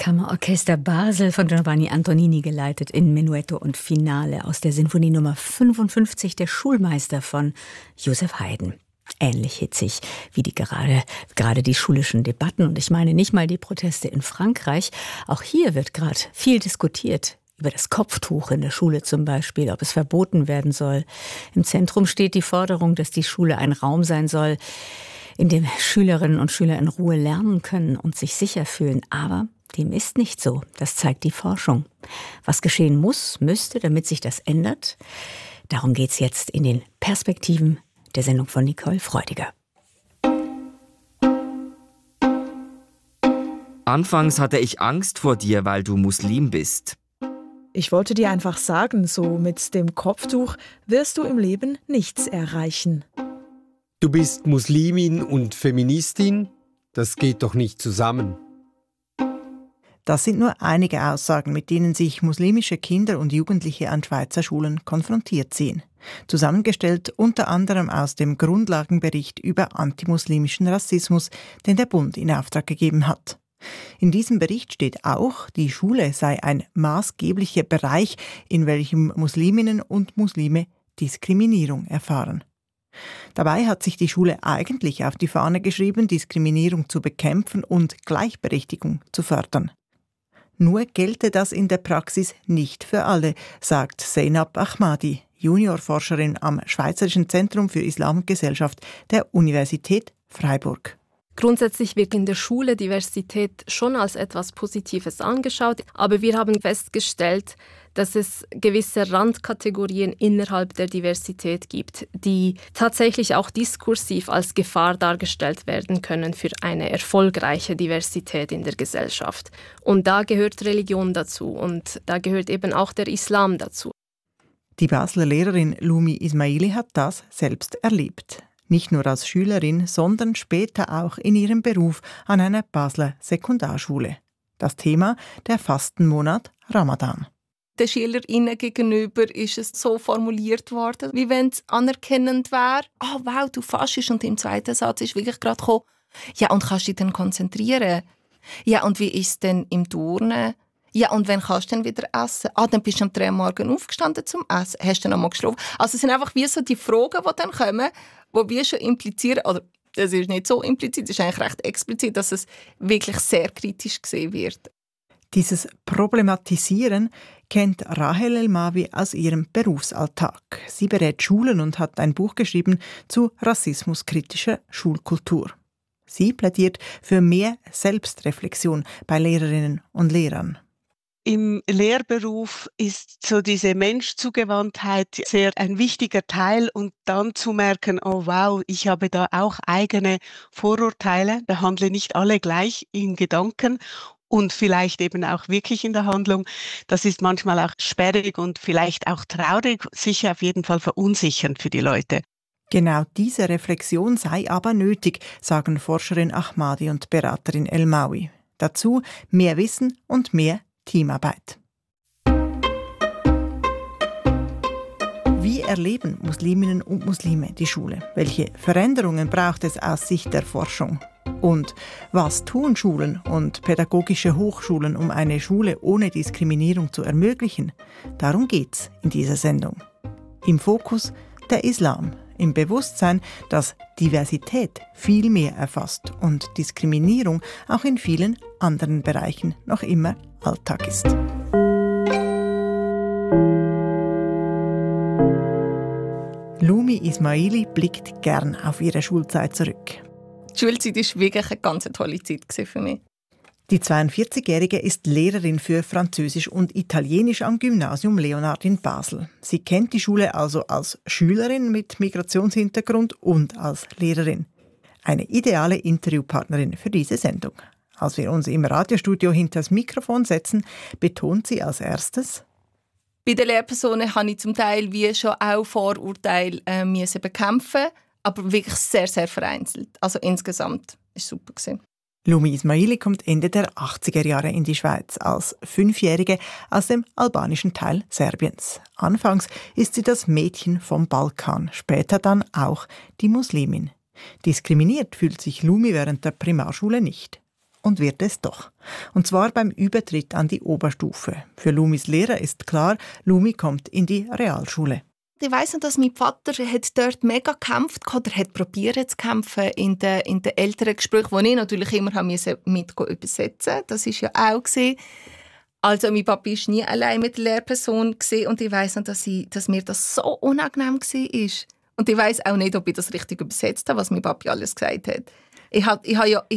Kammerorchester Basel von Giovanni Antonini geleitet in Menuetto und Finale aus der Sinfonie Nummer 55, der Schulmeister von Joseph Haydn. Ähnlich hitzig wie gerade die schulischen Debatten. Und ich meine nicht mal die Proteste in Frankreich. Auch hier wird gerade viel diskutiert. Über das Kopftuch in der Schule zum Beispiel, ob es verboten werden soll. Im Zentrum steht die Forderung, dass die Schule ein Raum sein soll, in dem Schülerinnen und Schüler in Ruhe lernen können und sich sicher fühlen. Aber dem ist nicht so. Das zeigt die Forschung. Was geschehen müsste, damit sich das ändert, darum geht's jetzt in den Perspektiven der Sendung von Nicole Freudiger. Anfangs hatte ich Angst vor dir, weil du Muslim bist. Ich wollte dir einfach sagen, so mit dem Kopftuch wirst du im Leben nichts erreichen. Du bist Muslimin und Feministin? Das geht doch nicht zusammen. Das sind nur einige Aussagen, mit denen sich muslimische Kinder und Jugendliche an Schweizer Schulen konfrontiert sehen. Zusammengestellt unter anderem aus dem Grundlagenbericht über antimuslimischen Rassismus, den der Bund in Auftrag gegeben hat. In diesem Bericht steht auch, die Schule sei ein maßgeblicher Bereich, in welchem Musliminnen und Muslime Diskriminierung erfahren. Dabei hat sich die Schule eigentlich auf die Fahne geschrieben, Diskriminierung zu bekämpfen und Gleichberechtigung zu fördern. Nur gelte das in der Praxis nicht für alle, sagt Zeynab Ahmadi, Juniorforscherin am Schweizerischen Zentrum für Islam und Gesellschaft der Universität Freiburg. Grundsätzlich wird in der Schule Diversität schon als etwas Positives angeschaut, aber wir haben festgestellt, dass es gewisse Randkategorien innerhalb der Diversität gibt, die tatsächlich auch diskursiv als Gefahr dargestellt werden können für eine erfolgreiche Diversität in der Gesellschaft. Und da gehört Religion dazu und da gehört eben auch der Islam dazu. Die Basler Lehrerin Lumi Ismaili hat das selbst erlebt. Nicht nur als Schülerin, sondern später auch in ihrem Beruf an einer Basler Sekundarschule. Das Thema der Fastenmonat Ramadan. Den SchülerInnen gegenüber ist es so formuliert worden, wie wenn es anerkennend wäre. «Ah, wow, du fastest.» Und im zweiten Satz ist wirklich gerade gekommen, «Ja, und kannst du dich dann konzentrieren? Ja, und wie ist es denn im Turnen? Ja, und wann kannst du dann wieder essen? Ah, dann bist du am 3 Uhr morgens aufgestanden zum Essen. Hast du dann noch mal geschlafen?» Also es sind einfach wie so die Fragen, die dann kommen, die wir schon implizieren, oder das ist nicht so implizit, es ist eigentlich recht explizit, dass es wirklich sehr kritisch gesehen wird. Dieses Problematisieren kennt Rahel Elmawi aus ihrem Berufsalltag. Sie berät Schulen und hat ein Buch geschrieben zu rassismuskritischer Schulkultur. Sie plädiert für mehr Selbstreflexion bei Lehrerinnen und Lehrern. Im Lehrberuf ist so diese Menschzugewandtheit sehr ein wichtiger Teil und dann zu merken, oh wow, ich habe da auch eigene Vorurteile, behandle nicht alle gleich in Gedanken und vielleicht eben auch wirklich in der Handlung. Das ist manchmal auch sperrig und vielleicht auch traurig, sicher auf jeden Fall verunsichernd für die Leute. Genau diese Reflexion sei aber nötig, sagen Forscherin Ahmadi und Beraterin Elmawi. Dazu mehr Wissen und mehr Teamarbeit. Wie erleben Musliminnen und Muslime die Schule? Welche Veränderungen braucht es aus Sicht der Forschung? Und was tun Schulen und pädagogische Hochschulen, um eine Schule ohne Diskriminierung zu ermöglichen? Darum geht's in dieser Sendung. Im Fokus der Islam, im Bewusstsein, dass Diversität viel mehr erfasst und Diskriminierung auch in vielen anderen Bereichen noch immer Alltag ist. Lumi Ismaili blickt gern auf ihre Schulzeit zurück. Die Schulzeit war wirklich eine ganz tolle Zeit für mich. Die 42-Jährige ist Lehrerin für Französisch und Italienisch am Gymnasium Leonhard in Basel. Sie kennt die Schule also als Schülerin mit Migrationshintergrund und als Lehrerin. Eine ideale Interviewpartnerin für diese Sendung. Als wir uns im Radiostudio hinter das Mikrofon setzen, betont sie als erstes: Bei den Lehrpersonen habe ich zum Teil wie schon auch Vorurteile müssen bekämpfen, aber wirklich sehr, sehr vereinzelt. Also insgesamt war es super. Lumi Ismaili kommt Ende der 80er Jahre in die Schweiz als 5-Jährige aus dem albanischen Teil Serbiens. Anfangs ist sie das Mädchen vom Balkan, später dann auch die Muslimin. Diskriminiert fühlt sich Lumi während der Primarschule nicht. und wird es doch. Und zwar beim Übertritt an die Oberstufe. Für Lumis Lehrer ist klar, Lumi kommt in die Realschule. Ich weiss noch, dass mein Vater hat dort mega gekämpft oder hat probiert zu kämpfen in den älteren Gesprächen, wo ich natürlich immer mit übersetzen musste. Das war ja auch gewesen. Also mein Papa war nie allein mit der Lehrperson gewesen, und ich weiss noch, dass mir das so unangenehm war. Und ich weiss auch nicht, ob ich das richtig übersetzt habe, was mein Papi alles gesagt hat. Ich hatte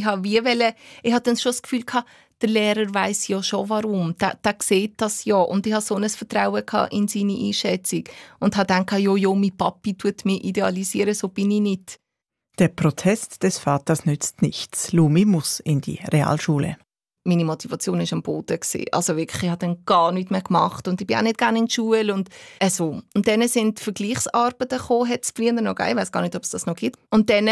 dann schon das Gefühl gehabt, der Lehrer weiss ja schon warum. Der sieht das ja. Und ich hatte so ein Vertrauen in seine Einschätzung. Und habe gedacht, jo, mein Papi tut mich idealisieren, so bin ich nicht. Der Protest des Vaters nützt nichts. Lumi muss in die Realschule. Meine Motivation war am Boden. Also wirklich, ich habe dann gar nichts mehr gemacht. Und ich bin auch nicht gerne in die Schule. Und dann sind Vergleichsarbeiten gekommen, hat es früher noch gegeben. Ich weiss gar nicht, ob es das noch gibt. Und dann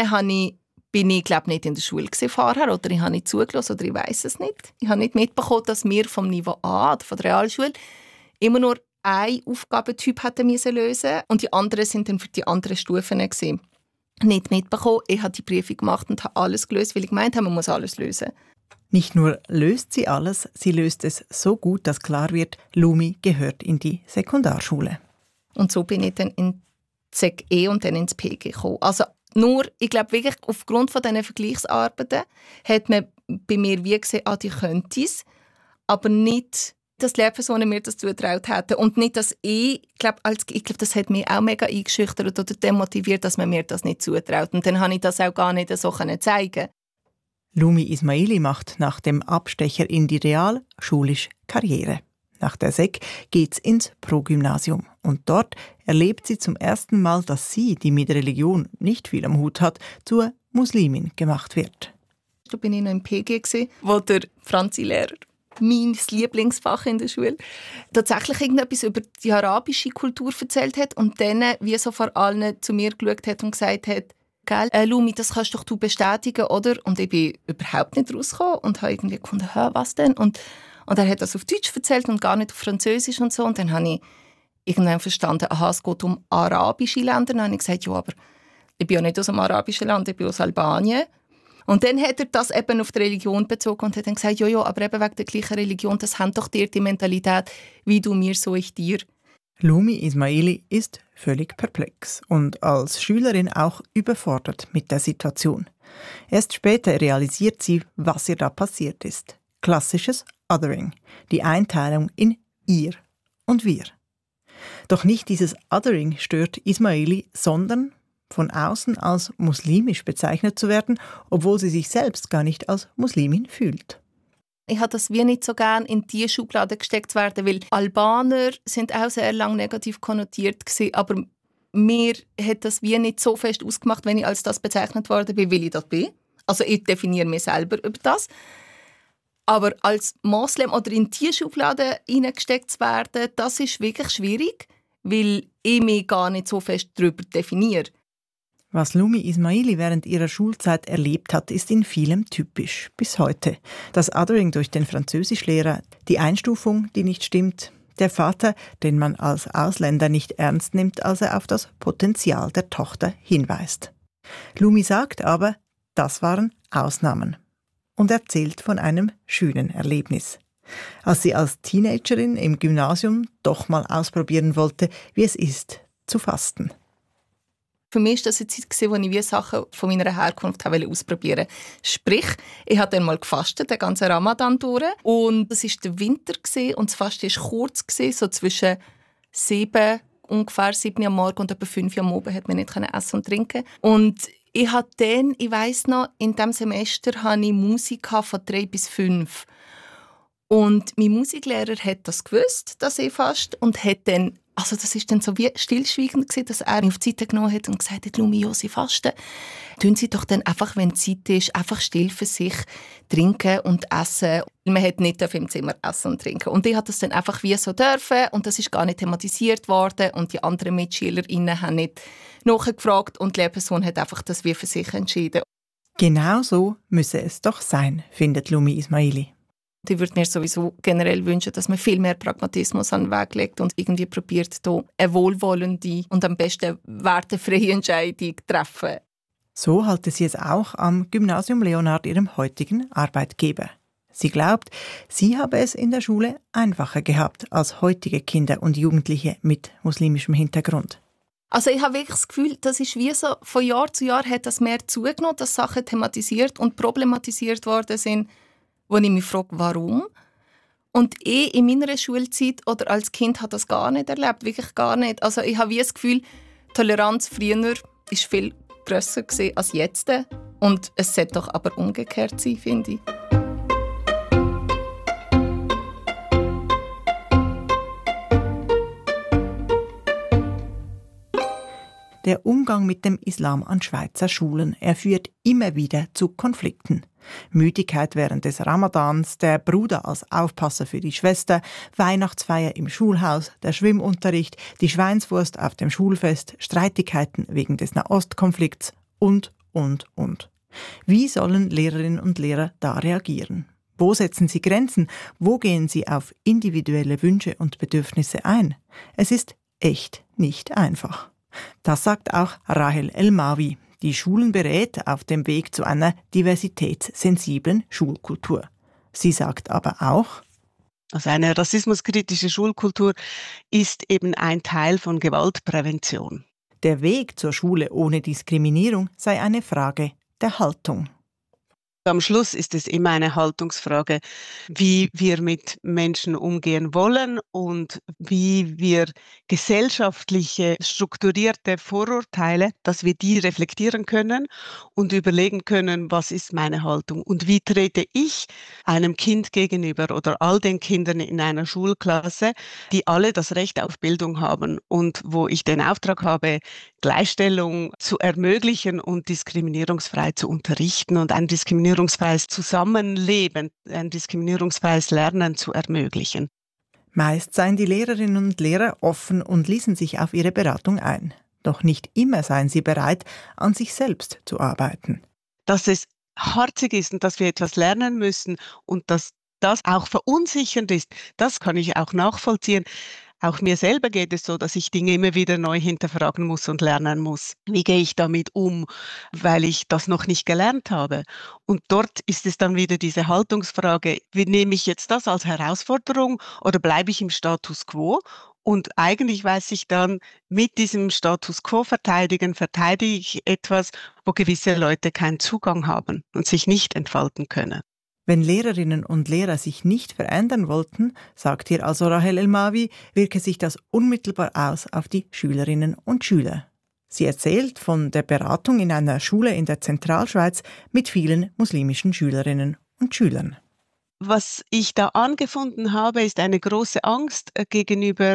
bin ich glaube nicht in der Schule vorher, oder ich habe nicht zugelassen, oder ich weiss es nicht. Ich habe nicht mitbekommen, dass wir vom Niveau A, oder von der Realschule, immer nur einen Aufgabentyp hätten lösen müssen, und die anderen sind dann für die anderen Stufen gewesen. Nicht mitbekommen. Ich habe die Prüfung gemacht und habe alles gelöst, weil ich gemeint habe, man muss alles lösen. Nicht nur löst sie alles, sie löst es so gut, dass klar wird, Lumi gehört in die Sekundarschule. Und so bin ich dann in Sek E und dann ins PG gekommen. Also nur, ich glaube wirklich, aufgrund von diesen Vergleichsarbeiten hat man bei mir wie gesehen, die könnte es, aber nicht, dass die Lehrpersonen mir das zugetraut hätten. Und nicht, dass ich glaube, das hat mich auch mega eingeschüchtert oder demotiviert, dass man mir das nicht zutraut. Und dann konnte ich das auch gar nicht so zeigen. Lumi Ismaili macht nach dem Abstecher in die Real schulisch Karriere. Nach der Sek geht's ins Progymnasium. Und dort erlebt sie zum ersten Mal, dass sie, die mit Religion nicht viel am Hut hat, zur Muslimin gemacht wird. Da bin ich noch im PG, wo der Franzi-Lehrer, mein Lieblingsfach in der Schule, tatsächlich irgendetwas über die arabische Kultur erzählt hat und dann, wie so vor allen, zu mir geschaut hat und gesagt hat, Lumi, das kannst doch du bestätigen, oder? Und ich bin überhaupt nicht rausgekommen und habe irgendwie gefunden, was denn? Und er hat das auf Deutsch erzählt und gar nicht auf Französisch und so. Und dann habe ich irgendwann verstanden, es geht um arabische Länder. Dann habe ich gesagt, aber ich bin ja nicht aus einem arabischen Land, ich bin aus Albanien. Und dann hat er das eben auf die Religion bezogen und hat dann gesagt, aber eben wegen der gleichen Religion, das haben doch dir die Mentalität, wie du mir, so ich dir. Lumi Ismaili ist völlig perplex und als Schülerin auch überfordert mit der Situation. Erst später realisiert sie, was ihr da passiert ist. Klassisches Othering, die Einteilung in ihr und wir. Doch nicht dieses Othering stört Ismaili, sondern von außen als muslimisch bezeichnet zu werden, obwohl sie sich selbst gar nicht als Muslimin fühlt. Ich habe das wie nicht so gern in diese Schublade gesteckt werden, weil Albaner sind auch sehr lange negativ konnotiert gewesen, aber mir hat das wie nicht so fest ausgemacht, wenn ich als das bezeichnet worden bin, weil ich das bin. Also ich definiere mich selber über das. Aber als Moslem oder in diese Schublade hineingesteckt zu werden, das ist wirklich schwierig, weil ich mich gar nicht so fest darüber definiere. Was Lumi Ismaili während ihrer Schulzeit erlebt hat, ist in vielem typisch, bis heute. Das Othering durch den Französischlehrer, die Einstufung, die nicht stimmt, der Vater, den man als Ausländer nicht ernst nimmt, als er auf das Potenzial der Tochter hinweist. Lumi sagt aber, das waren Ausnahmen und erzählt von einem schönen Erlebnis. Als sie als Teenagerin im Gymnasium doch mal ausprobieren wollte, wie es ist, zu fasten. Für mich war das eine Zeit, wo ich wie Sachen von meiner Herkunft ausprobieren wollte. Sprich, ich habe dann mal gefastet, den ganzen Ramadan durch. Und es war der Winter und das Fasten war kurz, so zwischen 7 am Morgen und etwa 5 am Abend hat man nicht essen und trinken. Und ich hatte dann, ich weiss noch, in diesem Semester hatte ich Musik von 3 bis 5. Und mein Musiklehrer hat das gewusst, dass ich faste, und hat dann, also das war dann so wie stillschweigend gewesen, dass er mich auf die Seite genommen hat und gesagt hat, Lumi, Sie fasten. Tun Sie doch dann einfach, wenn Zeit ist, einfach still für sich trinken und essen. Man hat nicht im Zimmer essen und trinken. Und ich habe das dann einfach wie so dürfen und das ist gar nicht thematisiert worden und die anderen MitschülerInnen haben nicht nachgefragt und die Lehrperson hat einfach das wie für sich entschieden. Genau so müsse es doch sein, findet Lumi Ismaili. Ich würde mir sowieso generell wünschen, dass man viel mehr Pragmatismus an den Weg legt und irgendwie probiert, hier eine wohlwollende und am besten wertefreie Entscheidung zu treffen. So halte sie es auch am Gymnasium Leonhard, ihrem heutigen Arbeitgeber. Sie glaubt, sie habe es in der Schule einfacher gehabt als heutige Kinder und Jugendliche mit muslimischem Hintergrund. Also ich habe wirklich das Gefühl, das ist wie so, von Jahr zu Jahr hat das mehr zugenommen, dass Sachen thematisiert und problematisiert worden sind, wo ich mich frage, warum. Und in meiner Schulzeit oder als Kind hat das gar nicht erlebt, wirklich gar nicht. Also ich habe wie das Gefühl, Toleranz früher war viel grösser als jetzt. Und es sollte doch aber umgekehrt sein, finde ich. Der Umgang mit dem Islam an Schweizer Schulen, er führt immer wieder zu Konflikten. Müdigkeit während des Ramadans, der Bruder als Aufpasser für die Schwester, Weihnachtsfeier im Schulhaus, der Schwimmunterricht, die Schweinswurst auf dem Schulfest, Streitigkeiten wegen des Nahostkonflikts und. Wie sollen Lehrerinnen und Lehrer da reagieren? Wo setzen sie Grenzen? Wo gehen sie auf individuelle Wünsche und Bedürfnisse ein? Es ist echt nicht einfach. Das sagt auch Rahel Elmawi, die Schulen berät auf dem Weg zu einer diversitätssensiblen Schulkultur. Sie sagt aber auch, also eine rassismuskritische Schulkultur ist eben ein Teil von Gewaltprävention. Der Weg zur Schule ohne Diskriminierung sei eine Frage der Haltung. Am Schluss ist es immer eine Haltungsfrage, wie wir mit Menschen umgehen wollen und wie wir gesellschaftliche, strukturierte Vorurteile, dass wir die reflektieren können und überlegen können, was ist meine Haltung und wie trete ich einem Kind gegenüber oder all den Kindern in einer Schulklasse, die alle das Recht auf Bildung haben und wo ich den Auftrag habe, Gleichstellung zu ermöglichen und diskriminierungsfrei zu unterrichten und ein diskriminierungsfreies Zusammenleben, ein diskriminierungsfreies Lernen zu ermöglichen. Meist seien die Lehrerinnen und Lehrer offen und ließen sich auf ihre Beratung ein. Doch nicht immer seien sie bereit, an sich selbst zu arbeiten. Dass es harzig ist und dass wir etwas lernen müssen und dass das auch verunsichernd ist, das kann ich auch nachvollziehen. Auch mir selber geht es so, dass ich Dinge immer wieder neu hinterfragen muss und lernen muss. Wie gehe ich damit um, weil ich das noch nicht gelernt habe? Und dort ist es dann wieder diese Haltungsfrage, wie nehme ich jetzt das als Herausforderung oder bleibe ich im Status quo? Und eigentlich weiß ich dann, mit diesem Status quo verteidige ich etwas, wo gewisse Leute keinen Zugang haben und sich nicht entfalten können. Wenn Lehrerinnen und Lehrer sich nicht verändern wollten, sagt hier also Rahel Elmawi, wirke sich das unmittelbar aus auf die Schülerinnen und Schüler. Sie erzählt von der Beratung in einer Schule in der Zentralschweiz mit vielen muslimischen Schülerinnen und Schülern. Was ich da angefunden habe, ist eine große Angst gegenüber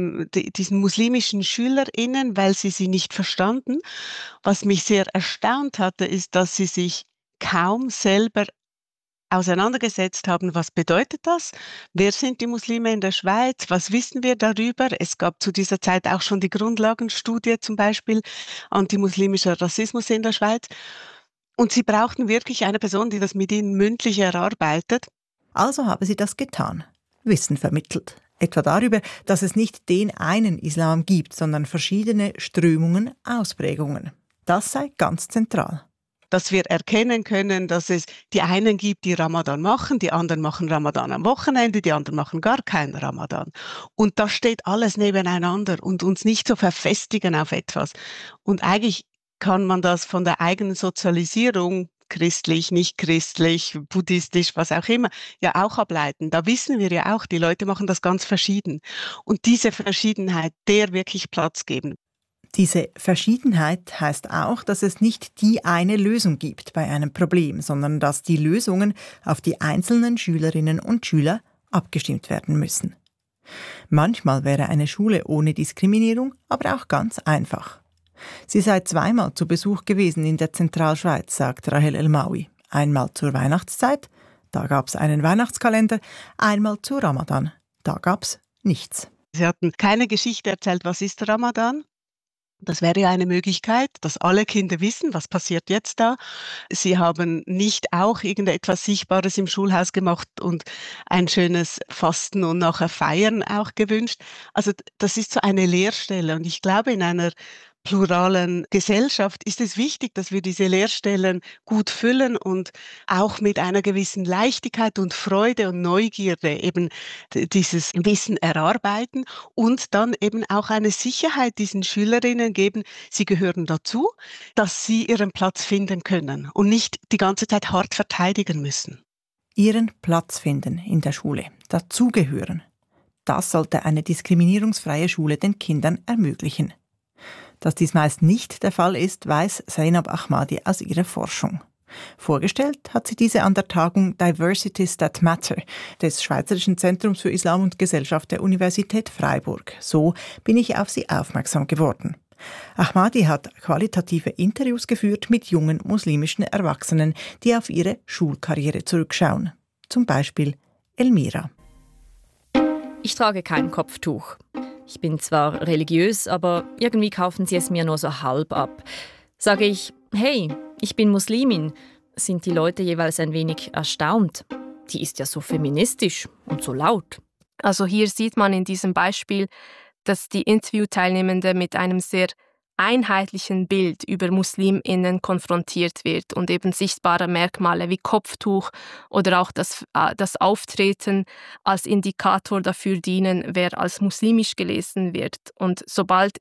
diesen muslimischen SchülerInnen, weil sie nicht verstanden. Was mich sehr erstaunt hatte, ist, dass sie sich kaum selber auseinandergesetzt haben, was bedeutet das? Wer sind die Muslime in der Schweiz? Was wissen wir darüber? Es gab zu dieser Zeit auch schon die Grundlagenstudie, zum Beispiel antimuslimischer Rassismus in der Schweiz. Und sie brauchten wirklich eine Person, die das mit ihnen mündlich erarbeitet. Also habe sie das getan, Wissen vermittelt. Etwa darüber, dass es nicht den einen Islam gibt, sondern verschiedene Strömungen, Ausprägungen. Das sei ganz zentral. Dass wir erkennen können, dass es die einen gibt, die Ramadan machen, die anderen machen Ramadan am Wochenende, die anderen machen gar keinen Ramadan. Und das steht alles nebeneinander und uns nicht so verfestigen auf etwas. Und eigentlich kann man das von der eigenen Sozialisierung, christlich, nicht christlich, buddhistisch, was auch immer, ja auch ableiten. Da wissen wir ja auch, die Leute machen das ganz verschieden. Und diese Verschiedenheit, der wirklich Platz geben. Diese Verschiedenheit heißt auch, dass es nicht die eine Lösung gibt bei einem Problem, sondern dass die Lösungen auf die einzelnen Schülerinnen und Schüler abgestimmt werden müssen. Manchmal wäre eine Schule ohne Diskriminierung aber auch ganz einfach. Sie sei zweimal zu Besuch gewesen in der Zentralschweiz, sagt Rahel Elmawi. Einmal zur Weihnachtszeit, da gab es einen Weihnachtskalender, einmal zu Ramadan, da gab es nichts. Sie hatten keine Geschichte erzählt, was ist Ramadan? Das wäre ja eine Möglichkeit, dass alle Kinder wissen, was passiert jetzt da. Sie haben nicht auch irgendetwas Sichtbares im Schulhaus gemacht und ein schönes Fasten und nachher Feiern auch gewünscht. Also das ist so eine Leerstelle und ich glaube, in einer pluralen Gesellschaft ist es wichtig, dass wir diese Lehrstellen gut füllen und auch mit einer gewissen Leichtigkeit und Freude und Neugierde eben dieses Wissen erarbeiten und dann eben auch eine Sicherheit diesen Schülerinnen geben, sie gehören dazu, dass sie ihren Platz finden können und nicht die ganze Zeit hart verteidigen müssen. Ihren Platz finden in der Schule, dazugehören. Das sollte eine diskriminierungsfreie Schule den Kindern ermöglichen. Dass dies meist nicht der Fall ist, weiß Zainab Ahmadi aus ihrer Forschung. Vorgestellt hat sie diese an der Tagung Diversities That Matter des Schweizerischen Zentrums für Islam und Gesellschaft der Universität Freiburg. So bin ich auf sie aufmerksam geworden. Ahmadi hat qualitative Interviews geführt mit jungen muslimischen Erwachsenen, die auf ihre Schulkarriere zurückschauen. Zum Beispiel Elmira. Ich trage kein Kopftuch. Ich bin zwar religiös, aber irgendwie kaufen sie es mir nur so halb ab. Sage ich, hey, ich bin Muslimin, sind die Leute jeweils ein wenig erstaunt. Die ist ja so feministisch und so laut. Also hier sieht man in diesem Beispiel, dass die Interviewteilnehmende mit einem sehr einheitlichen Bild über MuslimInnen konfrontiert wird und eben sichtbare Merkmale wie Kopftuch oder auch das Auftreten als Indikator dafür dienen, wer als muslimisch gelesen wird. Und sobald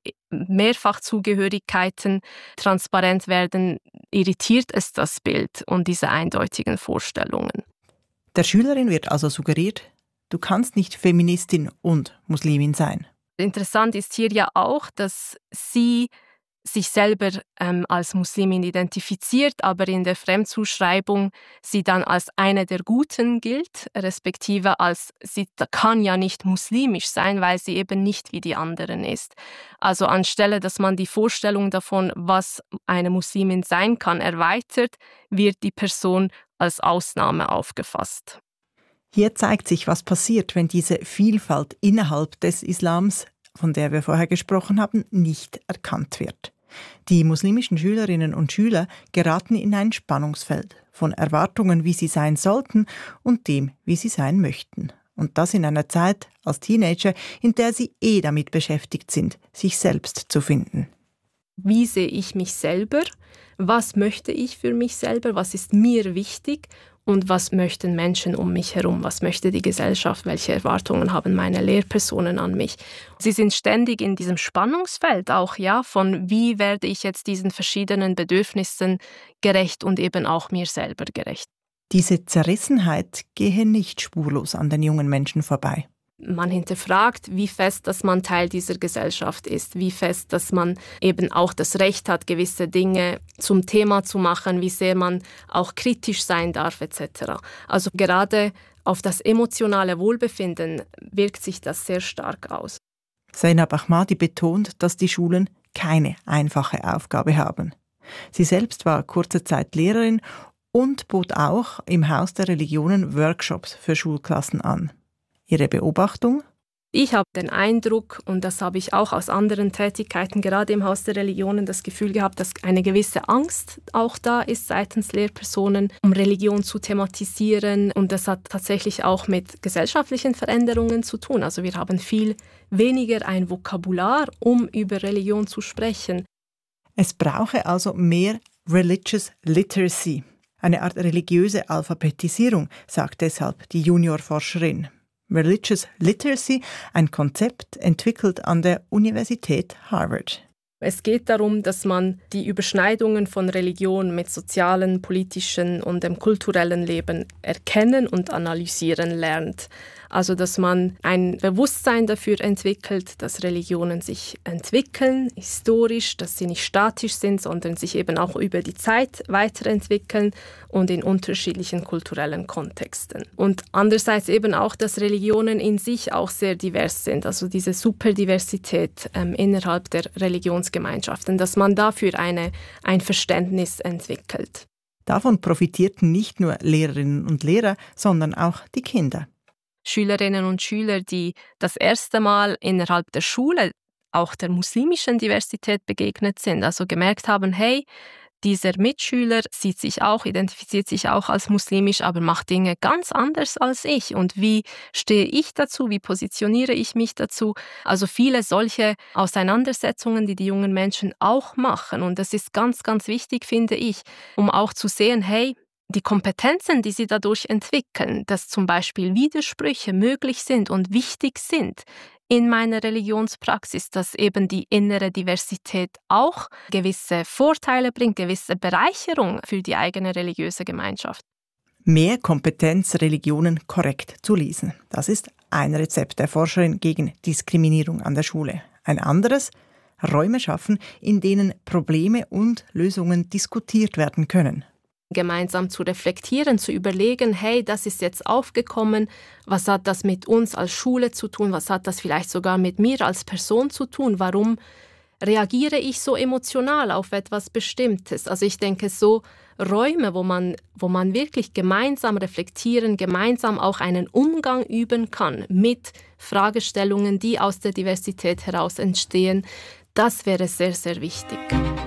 Mehrfachzugehörigkeiten transparent werden, irritiert es das Bild und diese eindeutigen Vorstellungen. Der Schülerin wird also suggeriert, du kannst nicht Feministin und Muslimin sein. Interessant ist hier ja auch, dass sie sich selber als Muslimin identifiziert, aber in der Fremdzuschreibung sie dann als eine der Guten gilt, respektive als sie kann ja nicht muslimisch sein, weil sie eben nicht wie die anderen ist. Also anstelle, dass man die Vorstellung davon, was eine Muslimin sein kann, erweitert, wird die Person als Ausnahme aufgefasst. Hier zeigt sich, was passiert, wenn diese Vielfalt innerhalb des Islams, von der wir vorher gesprochen haben, nicht erkannt wird. Die muslimischen Schülerinnen und Schüler geraten in ein Spannungsfeld von Erwartungen, wie sie sein sollten, und dem, wie sie sein möchten. Und das in einer Zeit als Teenager, in der sie damit beschäftigt sind, sich selbst zu finden. Wie sehe ich mich selber? Was möchte ich für mich selber? Was ist mir wichtig? Und was möchten Menschen um mich herum? Was möchte die Gesellschaft? Welche Erwartungen haben meine Lehrpersonen an mich? Sie sind ständig in diesem Spannungsfeld auch, ja, von wie werde ich jetzt diesen verschiedenen Bedürfnissen gerecht und eben auch mir selber gerecht. Diese Zerrissenheit gehe nicht spurlos an den jungen Menschen vorbei. Man hinterfragt, wie fest, dass man Teil dieser Gesellschaft ist, wie fest, dass man eben auch das Recht hat, gewisse Dinge zum Thema zu machen, wie sehr man auch kritisch sein darf etc. Also gerade auf das emotionale Wohlbefinden wirkt sich das sehr stark aus. Zainab Ahmadi betont, dass die Schulen keine einfache Aufgabe haben. Sie selbst war kurze Zeit Lehrerin und bot auch im Haus der Religionen Workshops für Schulklassen an. Ihre Beobachtung? Ich habe den Eindruck, und das habe ich auch aus anderen Tätigkeiten, gerade im Haus der Religionen, das Gefühl gehabt, dass eine gewisse Angst auch da ist seitens Lehrpersonen, um Religion zu thematisieren. Und das hat tatsächlich auch mit gesellschaftlichen Veränderungen zu tun. Also wir haben viel weniger ein Vokabular, um über Religion zu sprechen. Es brauche also mehr Religious Literacy, eine Art religiöse Alphabetisierung, sagt deshalb die Juniorforscherin. Religious Literacy, ein Konzept entwickelt an der Universität Harvard. Es geht darum, dass man die Überschneidungen von Religion mit sozialen, politischen und dem kulturellen Leben erkennen und analysieren lernt. Also dass man ein Bewusstsein dafür entwickelt, dass Religionen sich entwickeln, historisch, dass sie nicht statisch sind, sondern sich eben auch über die Zeit weiterentwickeln und in unterschiedlichen kulturellen Kontexten. Und andererseits eben auch, dass Religionen in sich auch sehr divers sind, also diese Superdiversität innerhalb der Religionsgemeinschaften, dass man dafür ein Verständnis entwickelt. Davon profitierten nicht nur Lehrerinnen und Lehrer, sondern auch die Kinder. Schülerinnen und Schüler, die das erste Mal innerhalb der Schule auch der muslimischen Diversität begegnet sind, also gemerkt haben, hey, Dieser Mitschüler identifiziert sich auch als muslimisch, aber macht Dinge ganz anders als ich. Und wie stehe ich dazu? Wie positioniere ich mich dazu? Also viele solche Auseinandersetzungen, die jungen Menschen auch machen. Und das ist ganz, ganz wichtig, finde ich, um auch zu sehen, hey, die Kompetenzen, die sie dadurch entwickeln, dass zum Beispiel Widersprüche möglich sind und wichtig sind in meiner Religionspraxis, dass eben die innere Diversität auch gewisse Vorteile bringt, gewisse Bereicherung für die eigene religiöse Gemeinschaft. Mehr Kompetenz, Religionen korrekt zu lesen. Das ist ein Rezept der Forscherin gegen Diskriminierung an der Schule. Ein anderes, Räume schaffen, in denen Probleme und Lösungen diskutiert werden können. Gemeinsam zu reflektieren, zu überlegen, hey, das ist jetzt aufgekommen, was hat das mit uns als Schule zu tun, was hat das vielleicht sogar mit mir als Person zu tun, warum reagiere ich so emotional auf etwas Bestimmtes. Also ich denke, so Räume, wo man wirklich gemeinsam reflektieren, gemeinsam auch einen Umgang üben kann mit Fragestellungen, die aus der Diversität heraus entstehen, das wäre sehr, sehr wichtig.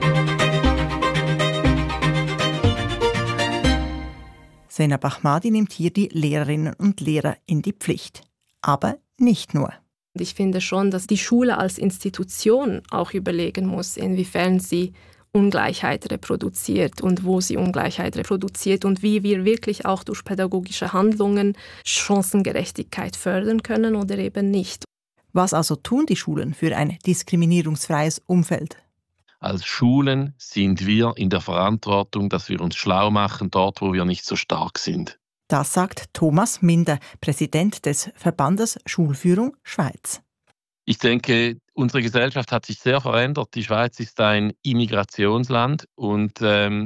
Zeynab Ahmadi nimmt hier die Lehrerinnen und Lehrer in die Pflicht. Aber nicht nur. Ich finde schon, dass die Schule als Institution auch überlegen muss, inwiefern sie Ungleichheit reproduziert und wo sie Ungleichheit reproduziert und wie wir wirklich auch durch pädagogische Handlungen Chancengerechtigkeit fördern können oder eben nicht. Was also tun die Schulen für ein diskriminierungsfreies Umfeld? Als Schulen sind wir in der Verantwortung, dass wir uns schlau machen, dort, wo wir nicht so stark sind. Das sagt Thomas Minder, Präsident des Verbandes Schulführung Schweiz. Ich denke, unsere Gesellschaft hat sich sehr verändert. Die Schweiz ist ein Immigrationsland und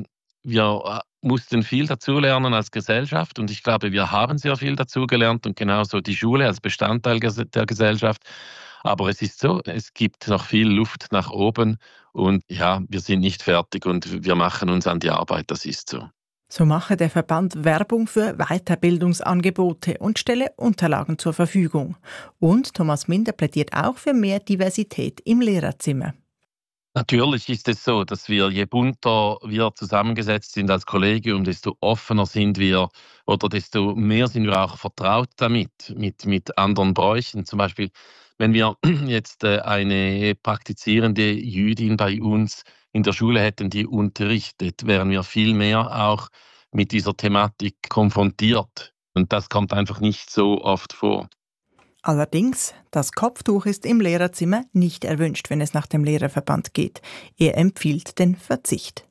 wir mussten viel dazulernen als Gesellschaft und ich glaube, wir haben sehr viel dazugelernt und genauso die Schule als Bestandteil der Gesellschaft. Aber es ist so, es gibt noch viel Luft nach oben und ja, wir sind nicht fertig und wir machen uns an die Arbeit, das ist so. So mache der Verband Werbung für Weiterbildungsangebote und stelle Unterlagen zur Verfügung. Und Thomas Minder plädiert auch für mehr Diversität im Lehrerzimmer. Natürlich ist es so, dass je bunter wir zusammengesetzt sind als Kollegium, desto offener sind wir oder desto mehr sind wir auch vertraut damit, mit anderen Bräuchen. Zum Beispiel, wenn wir jetzt eine praktizierende Jüdin bei uns in der Schule hätten, die unterrichtet, wären wir viel mehr auch mit dieser Thematik konfrontiert. Und das kommt einfach nicht so oft vor. Allerdings, das Kopftuch ist im Lehrerzimmer nicht erwünscht, wenn es nach dem Lehrerverband geht. Er empfiehlt den Verzicht.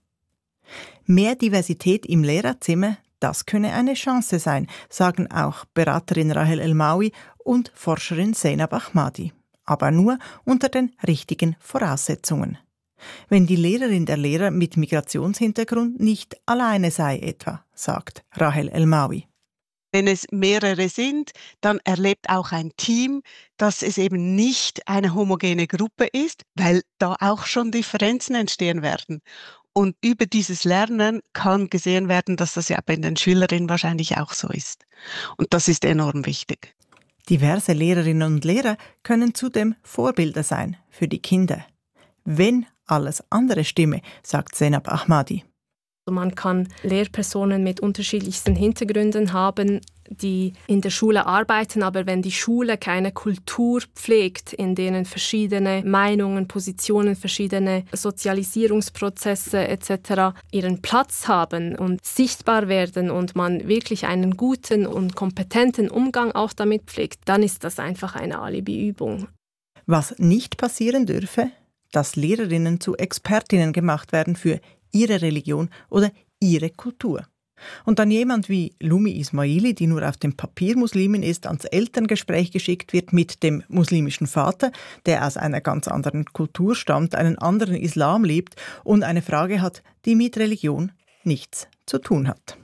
Mehr Diversität im Lehrerzimmer, das könne eine Chance sein, sagen auch Beraterin Rahel El-Maoui und Forscherin Zeynab Ahmadi. Aber nur unter den richtigen Voraussetzungen. Wenn die Lehrerin der Lehrer mit Migrationshintergrund nicht alleine sei etwa, sagt Rahel El-Maoui. Wenn es mehrere sind, dann erlebt auch ein Team, dass es eben nicht eine homogene Gruppe ist, weil da auch schon Differenzen entstehen werden. Und über dieses Lernen kann gesehen werden, dass das ja bei den Schülerinnen wahrscheinlich auch so ist. Und das ist enorm wichtig. Diverse Lehrerinnen und Lehrer können zudem Vorbilder sein für die Kinder. Wenn alles andere stimme, sagt Zeynab Ahmadi. Man kann Lehrpersonen mit unterschiedlichsten Hintergründen haben, die in der Schule arbeiten, aber wenn die Schule keine Kultur pflegt, in denen verschiedene Meinungen, Positionen, verschiedene Sozialisierungsprozesse etc. ihren Platz haben und sichtbar werden und man wirklich einen guten und kompetenten Umgang auch damit pflegt, dann ist das einfach eine Alibi-Übung. Was nicht passieren dürfe, dass Lehrerinnen zu Expertinnen gemacht werden für ihre Religion oder ihre Kultur. Und dann jemand wie Lumi Ismaili, die nur auf dem Papier Muslimin ist, ans Elterngespräch geschickt wird mit dem muslimischen Vater, der aus einer ganz anderen Kultur stammt, einen anderen Islam lebt und eine Frage hat, die mit Religion nichts zu tun hat.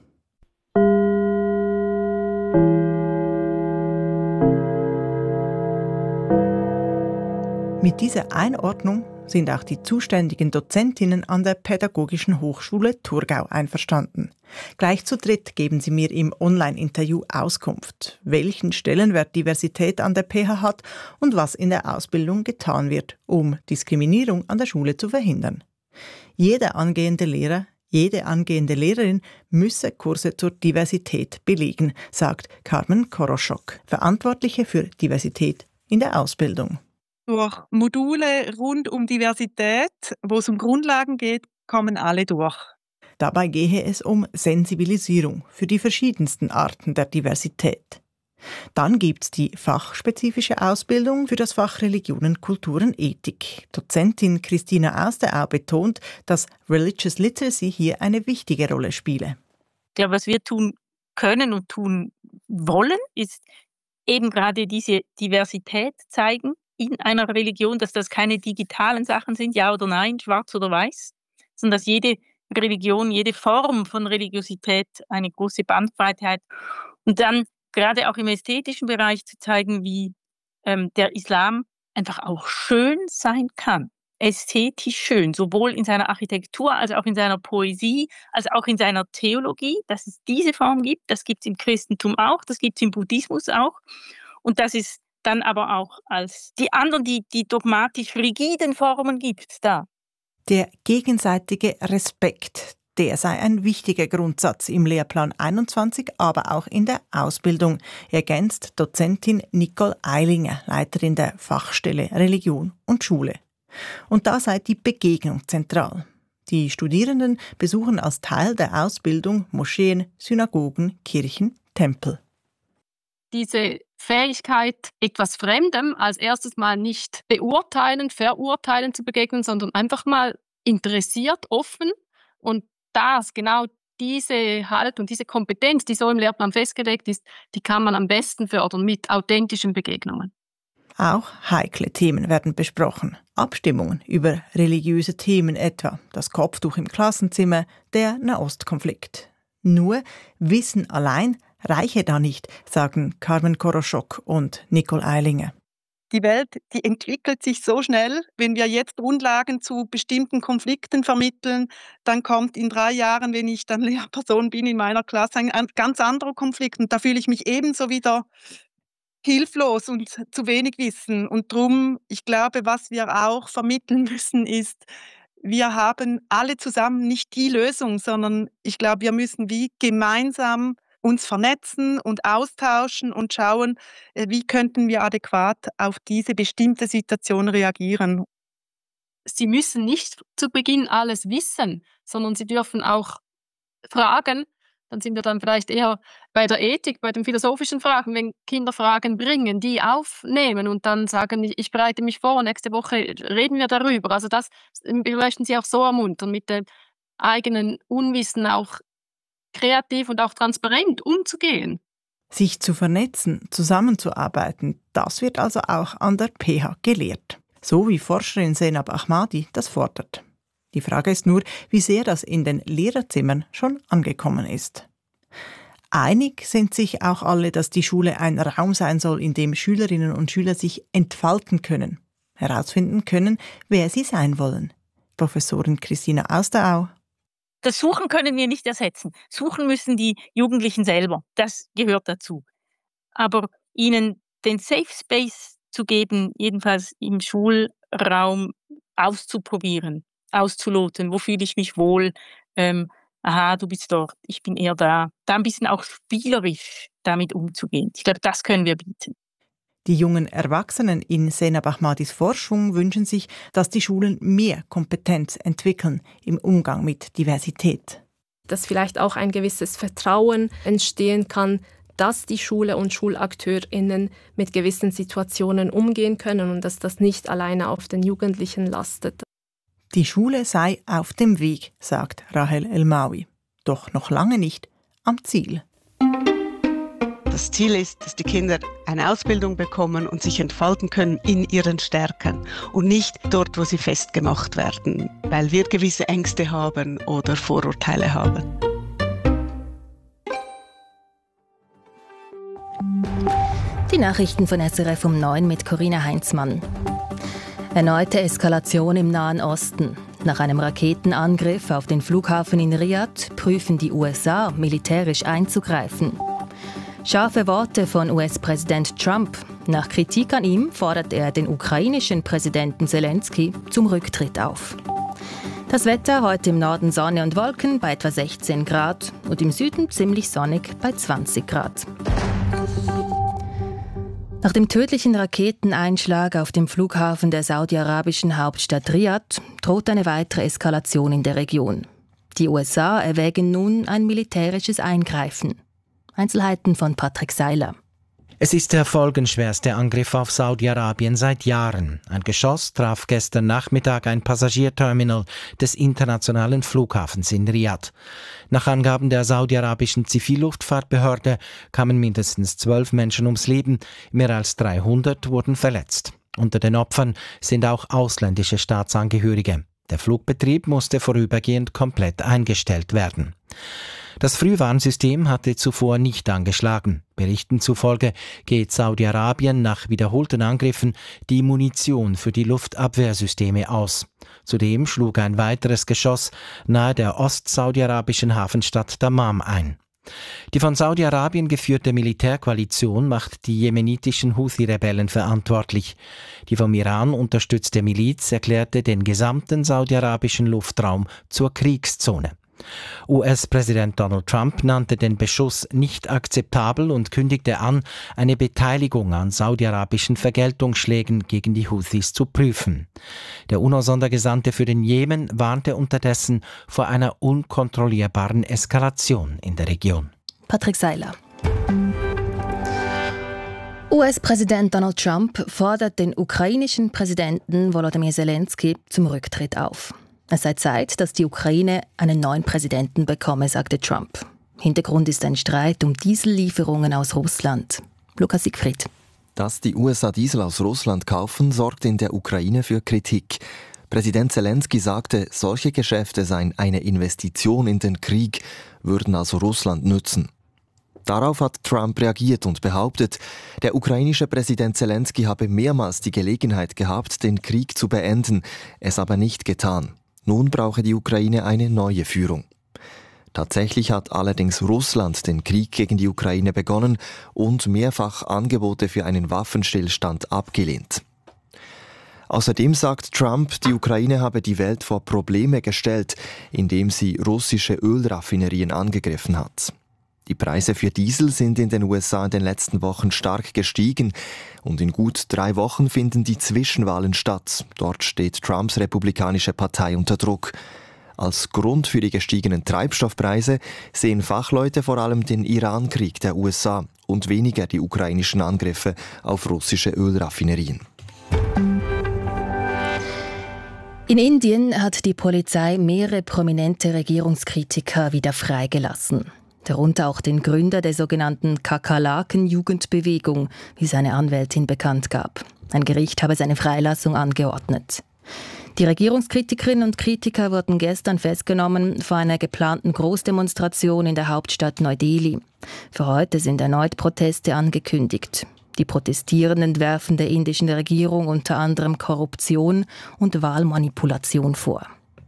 Mit dieser Einordnung sind auch die zuständigen Dozentinnen an der Pädagogischen Hochschule Thurgau einverstanden. Gleich zu dritt geben sie mir im Online-Interview Auskunft, welchen Stellenwert Diversität an der PH hat und was in der Ausbildung getan wird, um Diskriminierung an der Schule zu verhindern. Jeder angehende Lehrer, Jede angehende Lehrerin müsse Kurse zur Diversität belegen, sagt Carmen Koroschok, Verantwortliche für Diversität in der Ausbildung. Durch Module rund um Diversität, wo es um Grundlagen geht, kommen alle durch. Dabei gehe es um Sensibilisierung für die verschiedensten Arten der Diversität. Dann gibt es die fachspezifische Ausbildung für das Fach Religionen, Kulturen, Ethik. Dozentin Christina Austerau betont, dass Religious Literacy hier eine wichtige Rolle spiele. Ich glaube, was wir tun können und tun wollen, ist eben gerade diese Diversität zeigen in einer Religion, dass das keine digitalen Sachen sind, ja oder nein, schwarz oder weiß, sondern dass jede Religion, jede Form von Religiosität eine große Bandbreite hat. Und dann gerade auch im ästhetischen Bereich zu zeigen, wie der Islam einfach auch schön sein kann. Ästhetisch schön, sowohl in seiner Architektur als auch in seiner Poesie, als auch in seiner Theologie, dass es diese Form gibt. Das gibt es im Christentum auch, das gibt es im Buddhismus auch. Und das ist dann aber auch als die anderen, die dogmatisch rigiden Formen gibt, da. Der gegenseitige Respekt, der sei ein wichtiger Grundsatz im Lehrplan 21, aber auch in der Ausbildung, ergänzt Dozentin Nicole Eilinger, Leiterin der Fachstelle Religion und Schule. Und da sei die Begegnung zentral. Die Studierenden besuchen als Teil der Ausbildung Moscheen, Synagogen, Kirchen, Tempel. Diese Fähigkeit, etwas Fremdem als erstes mal nicht beurteilen, verurteilen zu begegnen, sondern einfach mal interessiert, offen. Und genau diese Haltung, diese Kompetenz, die so im Lehrplan festgelegt ist, die kann man am besten fördern mit authentischen Begegnungen. Auch heikle Themen werden besprochen. Abstimmungen über religiöse Themen etwa, das Kopftuch im Klassenzimmer, der Nahostkonflikt. Nur Wissen allein reiche da nicht, sagen Carmen Koroschok und Nicole Eilinger. Die Welt, die entwickelt sich so schnell. Wenn wir jetzt Grundlagen zu bestimmten Konflikten vermitteln, dann kommt in 3 Jahren, wenn ich dann Lehrperson bin in meiner Klasse, ein ganz anderer Konflikt. Und da fühle ich mich ebenso wieder hilflos und zu wenig Wissen. Und darum, ich glaube, was wir auch vermitteln müssen, ist, wir haben alle zusammen nicht die Lösung, sondern ich glaube, wir müssen wie gemeinsam uns vernetzen und austauschen und schauen, wie könnten wir adäquat auf diese bestimmte Situation reagieren. Sie müssen nicht zu Beginn alles wissen, sondern Sie dürfen auch fragen. Dann sind wir dann vielleicht eher bei der Ethik, bei den philosophischen Fragen, wenn Kinder Fragen bringen, die aufnehmen und dann sagen, ich bereite mich vor, nächste Woche reden wir darüber. Also wir möchten Sie auch so ermuntern, mit dem eigenen Unwissen auch kreativ und auch transparent umzugehen. Sich zu vernetzen, zusammenzuarbeiten, das wird also auch an der PH gelehrt. So wie Forscherin Zeynab Ahmadi das fordert. Die Frage ist nur, wie sehr das in den Lehrerzimmern schon angekommen ist. Einig sind sich auch alle, dass die Schule ein Raum sein soll, in dem Schülerinnen und Schüler sich entfalten können, herausfinden können, wer sie sein wollen. Professorin Christina Austerau. Das Suchen können wir nicht ersetzen. Suchen müssen die Jugendlichen selber. Das gehört dazu. Aber ihnen den Safe Space zu geben, jedenfalls im Schulraum auszuprobieren, auszuloten, wo fühle ich mich wohl, aha, du bist dort, ich bin eher da. Da ein bisschen auch spielerisch damit umzugehen. Ich glaube, das können wir bieten. Die jungen Erwachsenen in Zeynab Ahmadis Forschung wünschen sich, dass die Schulen mehr Kompetenz entwickeln im Umgang mit Diversität. Dass vielleicht auch ein gewisses Vertrauen entstehen kann, dass die Schule und SchulakteurInnen mit gewissen Situationen umgehen können und dass das nicht alleine auf den Jugendlichen lastet. Die Schule sei auf dem Weg, sagt Rahel Elmaoui. Doch noch lange nicht am Ziel. Das Ziel ist, dass die Kinder eine Ausbildung bekommen und sich entfalten können in ihren Stärken und nicht dort, wo sie festgemacht werden, weil wir gewisse Ängste haben oder Vorurteile haben. Die Nachrichten von SRF um 9 mit Corinna Heinzmann. Erneute Eskalation im Nahen Osten. Nach einem Raketenangriff auf den Flughafen in Riad prüfen die USA, militärisch einzugreifen. Scharfe Worte von US-Präsident Trump. Nach Kritik an ihm fordert er den ukrainischen Präsidenten Zelensky zum Rücktritt auf. Das Wetter heute im Norden Sonne und Wolken bei etwa 16 Grad und im Süden ziemlich sonnig bei 20 Grad. Nach dem tödlichen Raketeneinschlag auf dem Flughafen der saudi-arabischen Hauptstadt Riad droht eine weitere Eskalation in der Region. Die USA erwägen nun ein militärisches Eingreifen. Einzelheiten von Patrick Seiler. Es ist der folgenschwerste Angriff auf Saudi-Arabien seit Jahren. Ein Geschoss traf gestern Nachmittag ein Passagierterminal des internationalen Flughafens in Riad. Nach Angaben der saudi-arabischen Zivilluftfahrtbehörde kamen mindestens 12 Menschen ums Leben, mehr als 300 wurden verletzt. Unter den Opfern sind auch ausländische Staatsangehörige. Der Flugbetrieb musste vorübergehend komplett eingestellt werden. Das Frühwarnsystem hatte zuvor nicht angeschlagen. Berichten zufolge geht Saudi-Arabien nach wiederholten Angriffen die Munition für die Luftabwehrsysteme aus. Zudem schlug ein weiteres Geschoss nahe der ostsaudi-arabischen Hafenstadt Dammam ein. Die von Saudi-Arabien geführte Militärkoalition macht die jemenitischen Houthi-Rebellen verantwortlich. Die vom Iran unterstützte Miliz erklärte den gesamten saudi-arabischen Luftraum zur Kriegszone. US-Präsident Donald Trump nannte den Beschuss nicht akzeptabel und kündigte an, eine Beteiligung an saudi-arabischen Vergeltungsschlägen gegen die Houthis zu prüfen. Der UNO-Sondergesandte für den Jemen warnte unterdessen vor einer unkontrollierbaren Eskalation in der Region. Patrick Seiler. US-Präsident Donald Trump fordert den ukrainischen Präsidenten Volodymyr Zelensky zum Rücktritt auf. Es sei Zeit, dass die Ukraine einen neuen Präsidenten bekomme, sagte Trump. Hintergrund ist ein Streit um Diesellieferungen aus Russland. Lukas Siegfried. Dass die USA Diesel aus Russland kaufen, sorgt in der Ukraine für Kritik. Präsident Zelensky sagte, solche Geschäfte seien eine Investition in den Krieg, würden also Russland nützen. Darauf hat Trump reagiert und behauptet, der ukrainische Präsident Zelensky habe mehrmals die Gelegenheit gehabt, den Krieg zu beenden, es aber nicht getan. Nun brauche die Ukraine eine neue Führung. Tatsächlich hat allerdings Russland den Krieg gegen die Ukraine begonnen und mehrfach Angebote für einen Waffenstillstand abgelehnt. Außerdem sagt Trump, die Ukraine habe die Welt vor Probleme gestellt, indem sie russische Ölraffinerien angegriffen hat. Die Preise für Diesel sind in den USA in den letzten Wochen stark gestiegen und in gut 3 Wochen finden die Zwischenwahlen statt. Dort steht Trumps republikanische Partei unter Druck. Als Grund für die gestiegenen Treibstoffpreise sehen Fachleute vor allem den Iran-Krieg der USA und weniger die ukrainischen Angriffe auf russische Ölraffinerien. In Indien hat die Polizei mehrere prominente Regierungskritiker wieder freigelassen. Darunter auch den Gründer der sogenannten Kakerlaken-Jugendbewegung, wie seine Anwältin bekannt gab. Ein Gericht habe seine Freilassung angeordnet. Die Regierungskritikerinnen und Kritiker wurden gestern festgenommen vor einer geplanten Großdemonstration in der Hauptstadt Neu-Delhi. Für heute sind erneut Proteste angekündigt. Die Protestierenden werfen der indischen Regierung unter anderem Korruption und Wahlmanipulation vor.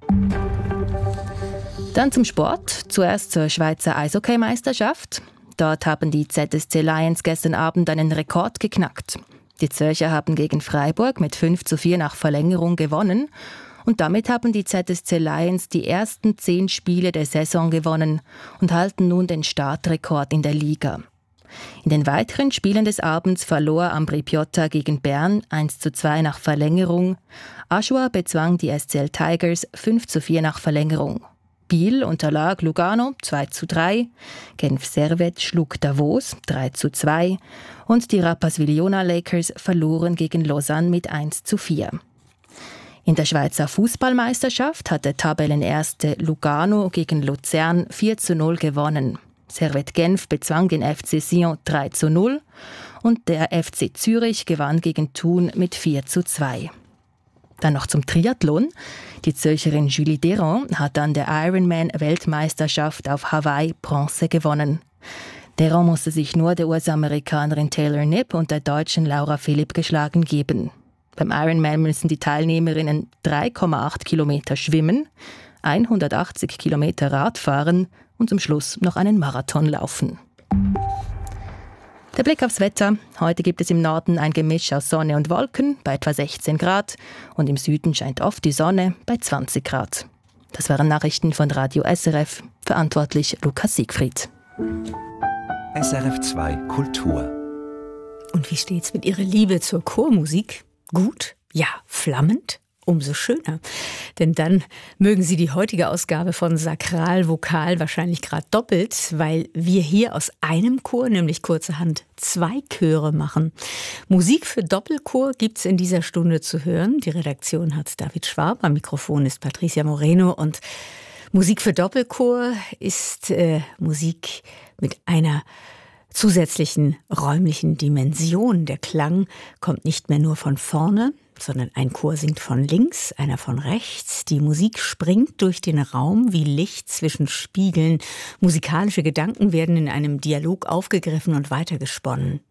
Dann zum Sport. Zuerst zur Schweizer Eishockeymeisterschaft. Dort haben die ZSC Lions gestern Abend einen Rekord geknackt. Die Zürcher haben gegen Freiburg mit 5:4 nach Verlängerung gewonnen. Und damit haben die ZSC Lions die ersten 10 Spiele der Saison gewonnen und halten nun den Startrekord in der Liga. In den weiteren Spielen des Abends verlor Ambri Piotta gegen Bern 1:2 nach Verlängerung. Aschua bezwang die SCL Tigers 5:4 nach Verlängerung. Biel unterlag Lugano 2:3, Genf Servette schlug Davos 3:2 und die Rapperswil-Jona Lakers verloren gegen Lausanne mit 1:4. In der Schweizer Fußballmeisterschaft hat der Tabellenerste Lugano gegen Luzern 4:0 gewonnen. Servette Genf bezwang den FC Sion 3:0 und der FC Zürich gewann gegen Thun mit 4:2. Dann noch zum Triathlon. Die Zürcherin Julie Deron hat an der Ironman-Weltmeisterschaft auf Hawaii Bronze gewonnen. Deron musste sich nur der US-Amerikanerin Taylor Knipp und der Deutschen Laura Philipp geschlagen geben. Beim Ironman müssen die Teilnehmerinnen 3,8 Kilometer schwimmen, 180 Kilometer Rad fahren und zum Schluss noch einen Marathon laufen. Der Blick aufs Wetter. Heute gibt es im Norden ein Gemisch aus Sonne und Wolken bei etwa 16 Grad und im Süden scheint oft die Sonne bei 20 Grad. Das waren Nachrichten von Radio SRF, verantwortlich Lukas Siegfried. SRF 2 Kultur. Und wie steht's mit Ihrer Liebe zur Chormusik? Gut? Ja, flammend? Umso schöner. Denn dann mögen Sie die heutige Ausgabe von Sakral Vokal wahrscheinlich gerade doppelt, weil wir hier aus einem Chor, nämlich kurzerhand 2 Chöre machen. Musik für Doppelchor gibt's in dieser Stunde zu hören. Die Redaktion hat David Schwab, am Mikrofon ist Patricia Moreno und Musik für Doppelchor ist Musik mit einer zusätzlichen räumlichen Dimension. Der Klang kommt nicht mehr nur von vorne, sondern ein Chor singt von links, einer von rechts. Die Musik springt durch den Raum wie Licht zwischen Spiegeln. Musikalische Gedanken werden in einem Dialog aufgegriffen und weitergesponnen.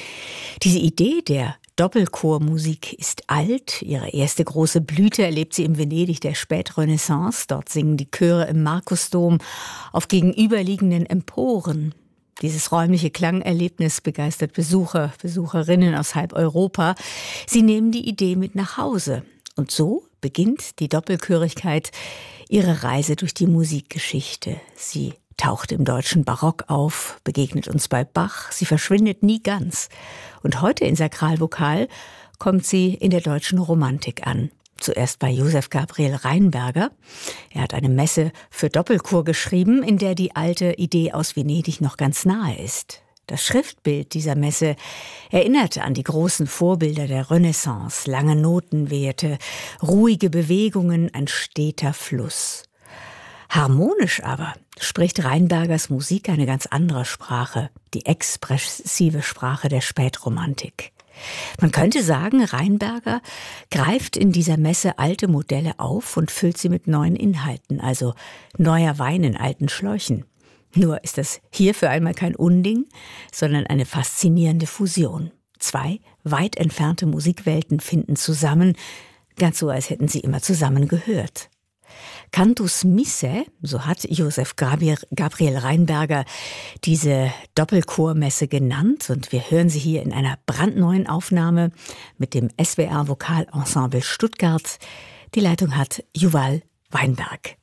Diese Idee der Doppelchormusik ist alt. Ihre erste große Blüte erlebt sie im Venedig der Spätrenaissance. Dort singen die Chöre im Markusdom auf gegenüberliegenden Emporen. Dieses räumliche Klangerlebnis begeistert Besucher, Besucherinnen aus halb Europa. Sie nehmen die Idee mit nach Hause. Und so beginnt die Doppelchörigkeit ihre Reise durch die Musikgeschichte. Sie taucht im deutschen Barock auf, begegnet uns bei Bach. Sie verschwindet nie ganz. Und heute in Sakral Vokal kommt sie in der deutschen Romantik an. Zuerst bei Josef Gabriel Rheinberger. Er hat eine Messe für Doppelchor geschrieben, in der die alte Idee aus Venedig noch ganz nahe ist. Das Schriftbild dieser Messe erinnert an die großen Vorbilder der Renaissance. Lange Notenwerte, ruhige Bewegungen, ein steter Fluss. Harmonisch aber spricht Rheinbergers Musik eine ganz andere Sprache, die expressive Sprache der Spätromantik. Man könnte sagen, Rheinberger greift in dieser Messe alte Modelle auf und füllt sie mit neuen Inhalten, also neuer Wein in alten Schläuchen. Nur ist das hier für einmal kein Unding, sondern eine faszinierende Fusion. 2 weit entfernte Musikwelten finden zusammen, ganz so, als hätten sie immer zusammen gehört. Cantus Missae, so hat Josef Gabriel Rheinberger diese Doppelchormesse genannt, und wir hören sie hier in einer brandneuen Aufnahme mit dem SWR Vokalensemble Stuttgart. Die Leitung hat Yuval Weinberg.